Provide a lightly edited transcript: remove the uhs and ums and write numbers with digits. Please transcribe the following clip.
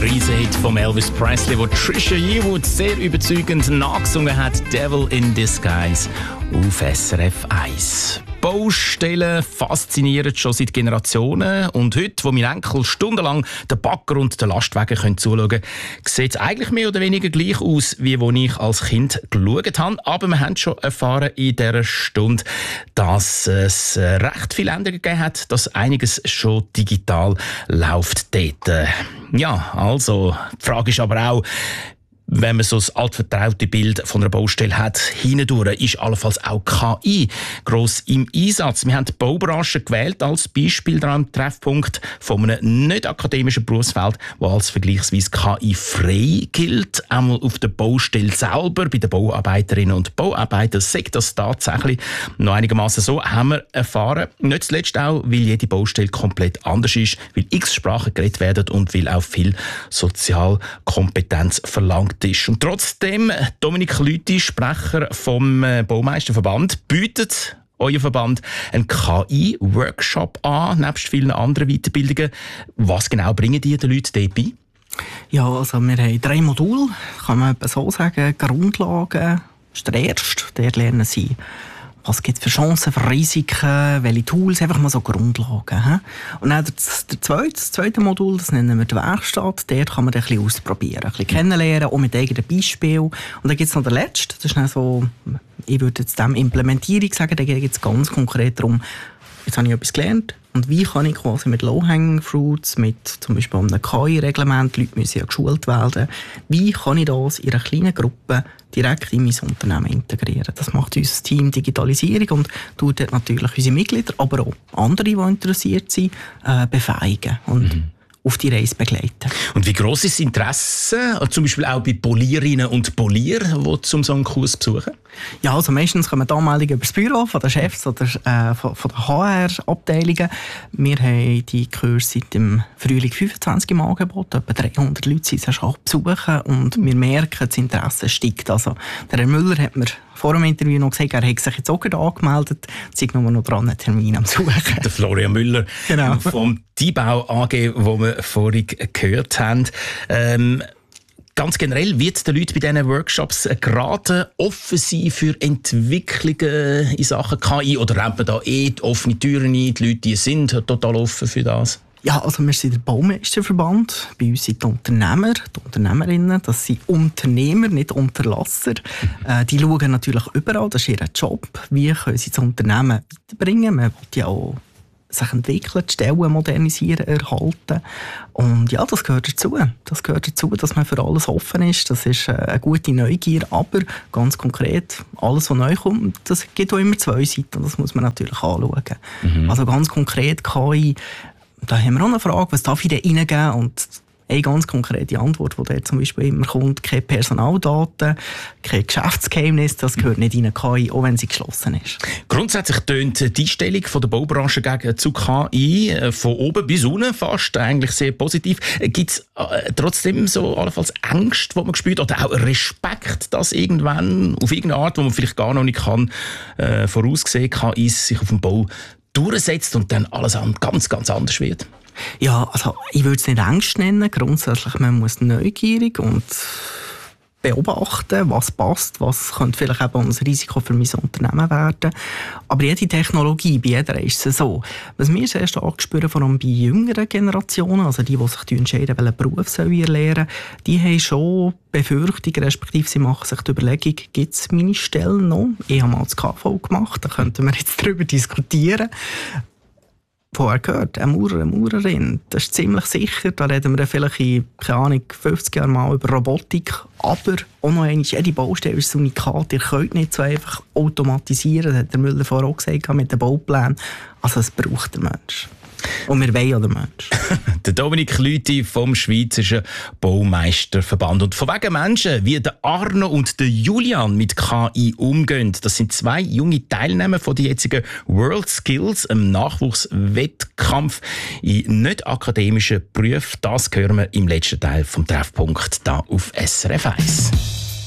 Riesenhit von Elvis Presley, wo Trisha Yearwood sehr überzeugend nachgesungen hat, Devil in Disguise auf SRF 1. Baustellen faszinieren schon seit Generationen und heute, wo mein Enkel stundenlang den Bagger und den Lastwagen zuschauen können, sieht es eigentlich mehr oder weniger gleich aus, wie als ich als Kind geschaut habe. Aber wir haben schon erfahren in dieser Stunde, dass es recht viele Änderungen gegeben hat, dass einiges schon digital läuft dort. Ja, also, die Frage ist aber auch, wenn man so das altvertraute Bild von einer Baustelle hat, hindurch ist allenfalls auch KI gross im Einsatz. Wir haben die Baubranche gewählt als Beispiel daran, Treffpunkt von einem nicht akademischen Berufsfeld, das als vergleichsweise KI-frei gilt. Einmal auf der Baustelle selber, bei den Bauarbeiterinnen und Bauarbeitern, sagt das tatsächlich noch einigermaßen so, haben wir erfahren. Nicht zuletzt auch, weil jede Baustelle komplett anders ist, weil x Sprachen geredet werden und weil auch viel Sozialkompetenz verlangt ist. Und trotzdem, Dominik Lüthi, Sprecher vom Baumeisterverband, bietet euer Verband einen KI-Workshop an, nebst vielen anderen Weiterbildungen. Was genau bringen die den Leuten dort bei? Ja, also wir haben 3 Module, kann man so sagen. Grundlagen ist der erste, der lernen sie. Was gibt es für Chancen, für Risiken, welche Tools, einfach mal so Grundlagen. He? Und dann das zweite Modul, das nennen wir die Werkstatt, dort kann man ein bisschen ausprobieren, ein bisschen kennenlernen, auch mit eigenen Beispielen. Und dann gibt es noch den letzten, das ist dann so, ich würde jetzt dem Implementierung sagen, da geht es ganz konkret darum, jetzt habe ich etwas gelernt, und wie kann ich quasi mit Low-Hanging Fruits, mit zum Beispiel einem KI-Reglement, die Leute müssen ja geschult werden, wie kann ich das in einer kleinen Gruppe direkt in mein Unternehmen integrieren? Das macht unser Team Digitalisierung und tut dort natürlich unsere Mitglieder, aber auch andere, die interessiert sind, befähigen und auf die Reise begleiten. Und wie gross ist das Interesse, zum Beispiel auch bei Polierinnen und Polieren, die so einen Kurs besuchen? Ja, also meistens kommen die Anmeldungen über das Büro von den Chefs oder von den HR-Abteilungen. Wir haben die Kurse seit dem Frühling 25 im Angebot. Etwa 300 Leute sind es schon besuchen und wir merken, das Interesse steigt. Also, der Herr Müller hat mir vor dem Interview noch gesagt, er hat sich jetzt auch gerade angemeldet, sei nur noch dran, einen Termin am Suchen. Der Florian Müller, genau, vom Tibau AG, wo wir vorhin gehört haben. Ganz generell wird den Leuten bei diesen Workshops geraten, offen sein für Entwicklungen in Sachen KI, oder rennt man da die offene Türen ein, die Leute die sind total offen für das? Ja, also wir sind der Baumeisterverband. Bei uns sind die Unternehmer, die Unternehmerinnen, das sind Unternehmer, nicht Unterlasser. Die schauen natürlich überall, das ist ihr Job. Wie können sie das Unternehmen weiterbringen? Man will ja auch sich entwickeln, die Stellen modernisieren, erhalten. Und ja, das gehört dazu. Das gehört dazu, dass man für alles offen ist. Das ist eine gute Neugier, aber ganz konkret, alles, was neu kommt, das gibt auch immer 2 Seiten. Das muss man natürlich anschauen. Also ganz konkret KI, da haben wir auch eine Frage, was darf ich da reingeben? Und eine ganz konkrete Antwort, die da zum Beispiel immer kommt, keine Personaldaten, kein Geschäftsgeheimnis, das gehört nicht in eine KI, auch wenn sie geschlossen ist. Grundsätzlich tönt die Einstellung von der Baubranche zu KI von oben bis unten fast eigentlich sehr positiv. Gibt es trotzdem so allenfalls Ängste, die man spürt, oder auch Respekt, dass irgendwann auf irgendeine Art, wo man vielleicht gar noch nicht kann, voraussehen kann, KI sich auf dem Bau durchsetzt und dann alles ganz, ganz anders wird? Ja, also ich würde es nicht Angst nennen. Grundsätzlich, man muss neugierig und beobachten, was passt, was könnte vielleicht eben ein Risiko für mein Unternehmen werden. Aber jede Technologie, bei jeder ist es so. Was wir sehr stark spüren, vor allem bei jüngeren Generationen, also die sich entscheiden, welchen Beruf sollen wir lernen, die haben schon Befürchtungen, respektive sie machen sich die Überlegung, gibt es meine Stelle noch? Ich habe mal das KV gemacht, da könnten wir jetzt darüber diskutieren. Vorher gehört, ein Maurer, eine Maurerin, das ist ziemlich sicher. Da reden wir vielleicht in, keine Ahnung, 50 Jahren mal über Robotik. Aber auch noch einmal, jede Baustelle ist ein Unikat. Ihr könnt nicht so einfach automatisieren. Das hat der Müller vorher auch gesagt, mit den Bauplänen. Also es braucht der Mensch. Und wir wollen ja den Mensch. Der Dominik Lüthi vom Schweizerischen Baumeisterverband. Und von wegen Menschen, wie der Arno und der Julian mit KI umgehen, das sind 2 junge Teilnehmer von den jetzigen World Skills, einem Nachwuchswettkampf in nicht akademischen Berufen. Das hören wir im letzten Teil vom Treffpunkt da auf SRF 1.